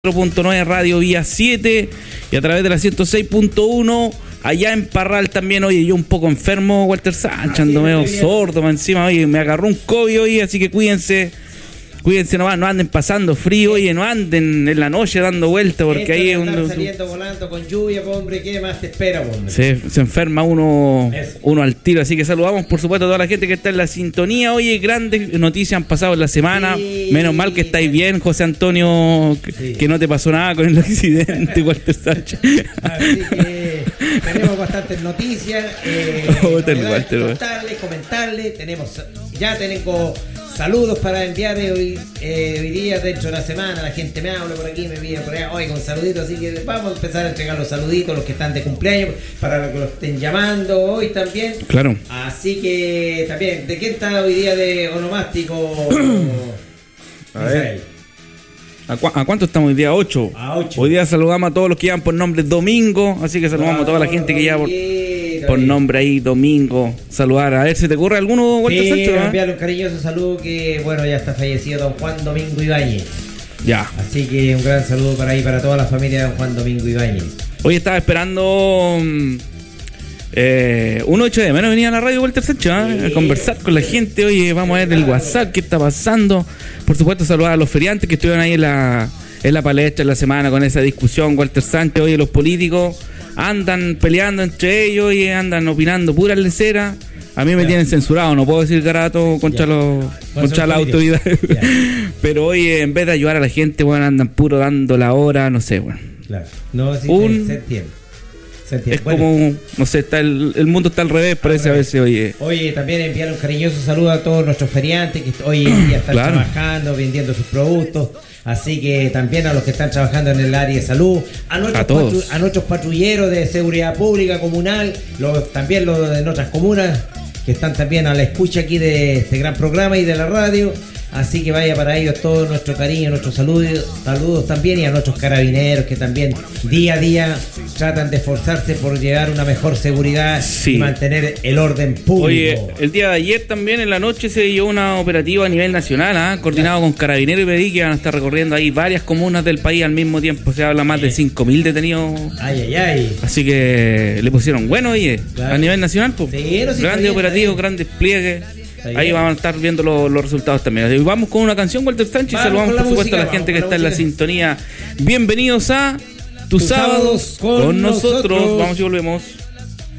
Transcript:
4.9 Radio Vía 7 y a través de la 106.1 allá en Parral también. Oye, yo un poco enfermo, Walter Sánchez, ando medio sordo más encima, oye, me agarró un COVID hoy, así que cuídense nomás, no anden pasando frío, oye, no anden en la noche dando vueltas, porque ahí saliendo volando con lluvia, hombre, ¿qué más te espera, hombre? Se enferma uno al tiro, así que saludamos por supuesto a toda la gente que está en la sintonía. Oye, grandes noticias han pasado en la semana, menos mal que estáis bien, José Antonio, que no te pasó nada con el accidente, Walter Sánchez. Así que tenemos bastantes noticias, comentarles, tengo saludos para enviar hoy día, dentro de la semana. La gente me habla por aquí, me pide por allá, hoy con saluditos, así que vamos a empezar a entregar los saluditos, los que están de cumpleaños, para los que los estén llamando hoy también. Claro. Así que también, ¿de quién está hoy día de onomástico? A ver. ¿A cuánto estamos hoy día? 8. A 8. Hoy día saludamos a todos los que llevan por nombre Domingo, así que saludamos a toda la gente que lleva por nombre ahí Domingo. Saludar, a ver si te ocurre alguno, Walter Sánchez. Enviarle un cariñoso saludo, que bueno, ya está fallecido don Juan Domingo Ibáñez. Ya. Así que un gran saludo para toda la familia de don Juan Domingo Ibáñez. Hoy estaba esperando un 8 de menos, venía a la radio Walter Sánchez, a conversar con la gente. Oye, vamos a ver del WhatsApp qué está pasando. Por supuesto, saludar a los feriantes que estuvieron ahí en la palestra en la semana con esa discusión, Walter Sánchez. Oye, los políticos andan peleando entre ellos y andan opinando puras leceras. A mí me tienen censurado, no puedo decir garato contra la autoridad. Pero oye, en vez de ayudar a la gente, bueno, andan puro dando la hora, no sé, bueno. Claro. No, sí, se entiende. Es como, no sé, el mundo está al revés, parece a veces, oye. Oye, también enviar un cariñoso saludo a todos nuestros feriantes que hoy en día están trabajando, vendiendo sus productos. Así que también a los que están trabajando en el área de salud, a nuestros patrulleros de seguridad pública comunal, también los de nuestras comunas que están también a la escucha aquí de este gran programa y de la radio. Así que vaya para ellos todo nuestro cariño, nuestros saludos también, y a nuestros carabineros que también día a día tratan de esforzarse por llevar una mejor seguridad y mantener el orden público. Oye, el día de ayer también en la noche se dio una operativa a nivel nacional, coordinado con Carabineros y PDI, que van a estar recorriendo ahí varias comunas del país al mismo tiempo. Se habla más de 5.000 detenidos. Así que le pusieron bueno, oye, a nivel nacional, pues. Grandes operativos, grandes despliegues. Ahí vamos a estar viendo los resultados también. Y vamos con una canción, Walter Sánchez, y saludamos por supuesto a la gente que está en la sintonía. Bienvenidos a Tus Sábados con nosotros. Vamos y volvemos.